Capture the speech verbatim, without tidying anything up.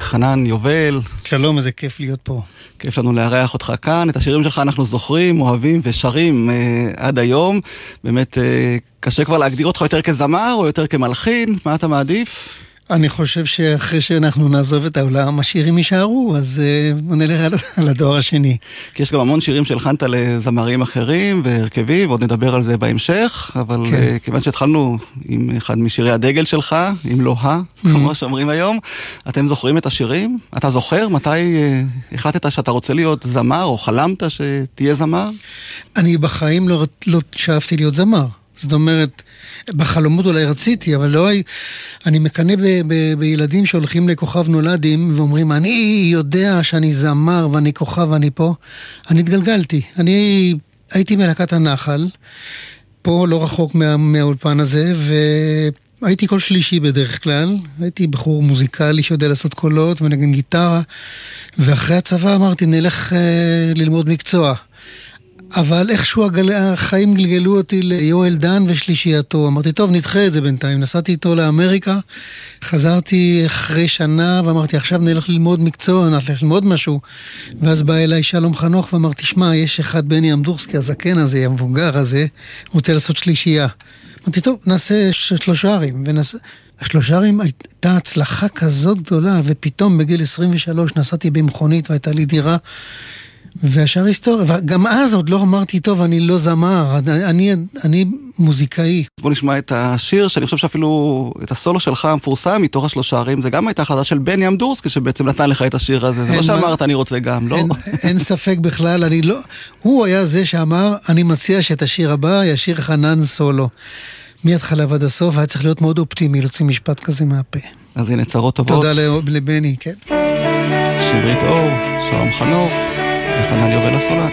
חנן יובל. שלום, איזה כיף להיות פה. כיף לנו לארח אותך כאן. את השירים שלך אנחנו זוכרים, אוהבים ושרים אה, עד היום. באמת אה, קשה כבר להגדיר אותך יותר כזמר או יותר כמלחין. מה אתה מעדיף? אני חושב שאחרי שאנחנו נעזוב את העולם, השירים יישארו, אז uh, בוא נלך על, על הדור השני. כי יש גם המון שירים שהלחנת לזמרים אחרים והרכבים, ועוד נדבר על זה בהמשך, אבל כן. uh, כיוון שהתחלנו עם אחד משירי הדגל שלך, עם לוהה, mm-hmm. כמו שאומרים היום, אתם זוכרים את השירים? אתה זוכר מתי uh, החלטת שאתה רוצה להיות זמר, או חלמת שתהיה זמר? אני בחיים לא, לא שאפתי להיות זמר. זאת אומרת, בחלומות אולי רציתי, אבל לא, אני מקנה ב, ב, בילדים שהולכים לכוכב נולדים ואומרים, אני יודע שאני זמר ואני כוכב ואני פה. אני התגלגלתי. אני הייתי מלהקת הנחל, פה לא רחוק מה, מהאולפן הזה, והייתי כל שלישי בדרך כלל. הייתי בחור מוזיקלי שיודע לעשות קולות ונגן גיטרה, ואחרי הצבא אמרתי, נלך אה, ללמוד מקצוע. אבל איכשהו הגל... החיים גלגלו אותי ליואל דן ושלישייתו. אמרתי, טוב, נדחה את זה בינתיים. נסעתי איתו לאמריקה, חזרתי אחרי שנה, ואמרתי, עכשיו נלך ללמוד מקצוע, נלך ללמוד משהו. ואז בא אליי שלום חנוך, ואמרתי, שמע, יש אחד בני אמדורסקי, הזקן הזה, המבוגר הזה, רוצה לעשות שלישייה. אמרתי, טוב, נעשה שלושה ערים, ונעשה... השלושה ערים הייתה הצלחה כזאת גדולה, ופתאום בגיל עשרים ושלוש נסעתי במכונית, והייתה לי דירה, והשאר היסטוריה, וגם אז עוד לא אמרתי, טוב, אני לא זמר, אני, אני מוזיקאי. בוא נשמע את השיר, שאני חושב שאפילו את הסולו שלך המפורסם, מתוך השלושה ערים, זה גם הייתה החלטה של בני אמדורסקי, שבעצם נתן לך את השיר הזה, זה לא שאמרת, אני רוצה גם, לא? אין, אין ספק בכלל, אני לא, הוא היה זה שאמר, אני מציע שאת השיר הבא, ישיר חנן סולו. מהתחלה ועד הסוף, היה צריך להיות מאוד אופטימי, להוציא משפט כזה מהפה. אז הנה, צרות טובות. תודה לבני, כן. שמרית אור, שלום חנוך, וחנן יובל הסולן.